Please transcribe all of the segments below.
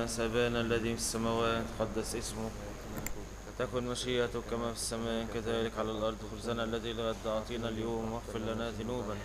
سابانا الذي في السماوات قدس اسمه، تكن مشيئتك كما في السماء كذلك على الأرض. خبزنا الذي الغد أعطينا اليوم، واغفر لنا ذنوبنا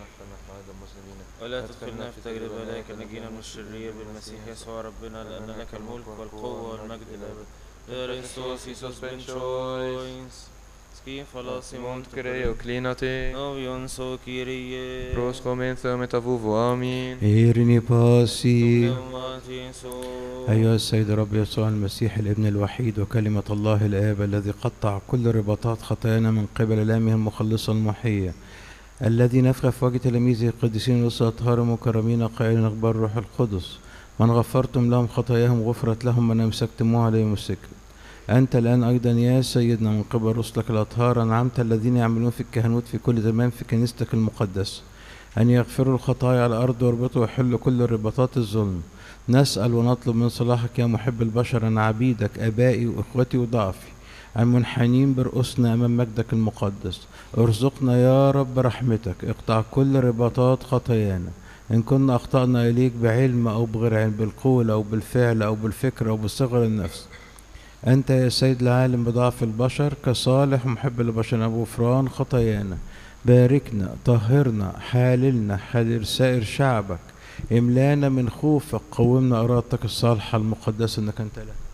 ولا تدخلنا في تجربة لكن نجينا من الشرير بالمسيح يسوع ربنا، لأن لك الملك والقوة والمجد الأبد. Christos Iisus benchois, Mont creo clinate, Novion so Kyrie, pros comenza metavuvo, amin. إيرني باسي. Pneumati so. أيها السيد رب يسوع المسيح الابن الوحيد وكلمة الله الآب الذي قطع كل رباطات خطايانا من قبل لامه المخلصة المحية، الذي نفخ في وجه تلاميذه القديسين والأطهار المكرمين قائلا أخبار الروح القدس، من غفرتم لهم خطاياهم غفرت لهم، من أمسكتموها لا يمسك. أنت الآن أيضا يا سيدنا من قبل رسلك الأطهار أنعمت الذين يعملون في الكهنوت في كل زمان في كنيستك المقدس أن يغفروا الخطايا على الأرض ويربطوا ويحلوا كل رباطات الظلم. نسأل ونطلب من صلاحك يا محب البشر أن عبيدك آبائي وإخوتي وضعفي المنحنين برؤوسنا أمام مجدك المقدس ارزقنا يا رب رحمتك، اقطع كل رباطات خطايانا إن كنا أخطأنا إليك بعلم أو بغير علم، بالقول أو بالفعل أو بالفكر أو بصغر النفس. أنت يا سيد العالم بضعف البشر كصالح محب لبشر أبو غفران خطايانا، باركنا طهرنا حاللنا حال سائر شعبك، املانا من خوفك، قومنا إرادتك الصالحة المقدسة إنك أنت له